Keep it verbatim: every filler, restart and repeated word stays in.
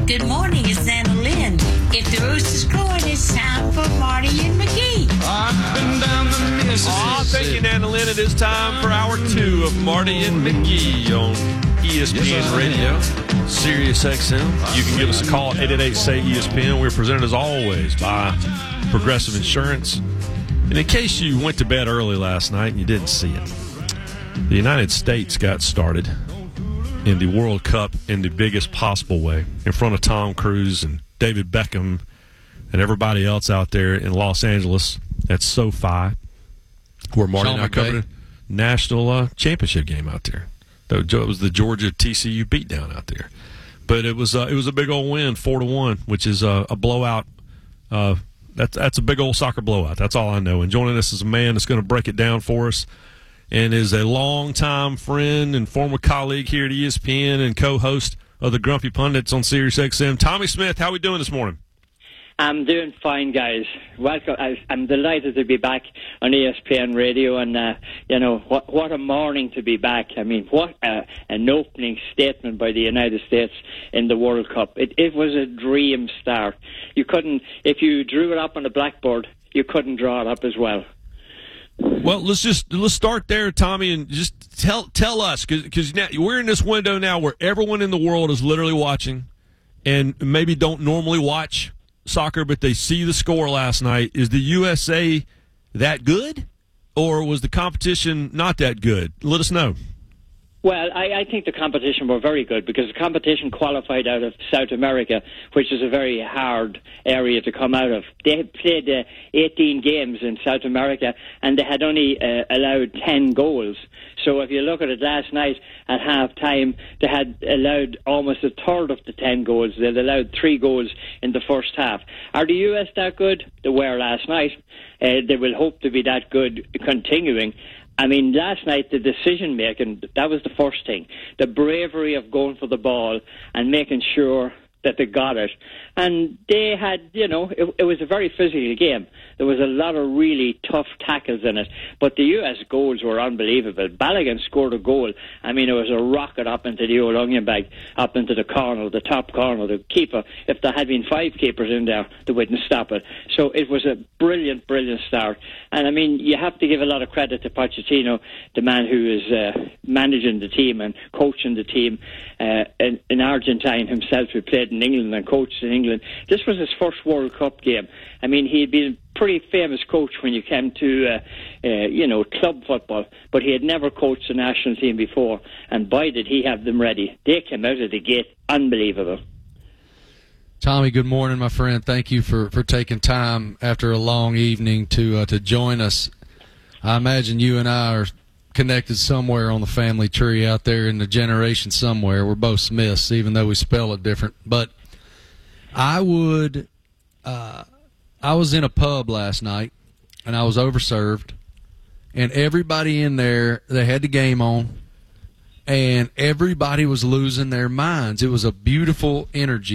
Good morning, it's Anna Lynn. If the rooster's crowing, it's time for Marty and McGee. I've been down the Mississippi. Aw, thank you, Anna Lynn. It is time for hour two of Marty and McGee on E S P N yes, Radio, Sirius X M. You can give us a call at eight eight eight, S A Y, E S P N. We're presented, as always, by Progressive Insurance. And in case you went to bed early last night and you didn't see it, the United States got started in the World Cup in the biggest possible way, in front of Tom Cruise and David Beckham and everybody else out there in Los Angeles at SoFi, where Marty Sean and I covered a national uh, championship game out there. It was the Georgia T C U beatdown out there, but it was uh, it was a big old win, four to one, which is uh, a blowout. Uh, that's that's a big old soccer blowout. That's all I know. And joining us is a man that's going to break it down for us, and is a longtime friend and former colleague here at E S P N and co-host of the Grumpy Pundits on Sirius X M. Tommy Smith, how are we doing this morning? I'm doing fine, guys. Welcome. I'm delighted to be back on E S P N Radio, and uh, you know what? What a morning to be back. I mean, what a, an opening statement by the United States in the World Cup. It, it was a dream start. You couldn't, if you drew it up on a blackboard, you couldn't draw it up as well. Well, let's just let's start there, Tommy, and just tell tell us, because we're in this window now where everyone in the world is literally watching, and maybe don't normally watch soccer, but they see the score last night. Is the U S A that good, or was the competition not that good? Let us know. Well, I, I think the competition were very good, because the competition qualified out of South America, which is a very hard area to come out of. They had played uh, eighteen games in South America, and they had only uh, allowed ten goals. So if you look at it last night at half-time, they had allowed almost a third of the ten goals. They had allowed three goals in the first half. Are the U S that good? They were last night. Uh, they will hope to be that good continuing. I mean, last night, the decision-making, that was the first thing. The bravery of going for the ball and making sure that they got it. And they had, you know, it, it was a very physical game. There was a lot of really tough tackles in it. But the U S goals were unbelievable. Balogun scored a goal. I mean, it was a rocket up into the old onion bag, up into the corner, the top corner. The keeper, if there had been five keepers in there, they wouldn't stop it. So it was a brilliant, brilliant start. And, I mean, you have to give a lot of credit to Pochettino, the man who is uh, managing the team and coaching the team. Uh, in, in Argentine himself, who played in England and coached in England. This was his first World Cup game. I mean, he had been a pretty famous coach when you came to, uh, uh, you know, club football, but he had never coached a national team before, and boy, did he have them ready. They came out of the gate unbelievable. Tommy, good morning, my friend. Thank you for, for taking time after a long evening to uh, to join us. I imagine you and I are connected somewhere on the family tree out there in the generation somewhere. We're both Smiths, even though we spell it different. But I would, uh, I was in a pub last night, and I was overserved, and everybody in there, they had the game on, and everybody was losing their minds. It was a beautiful energy.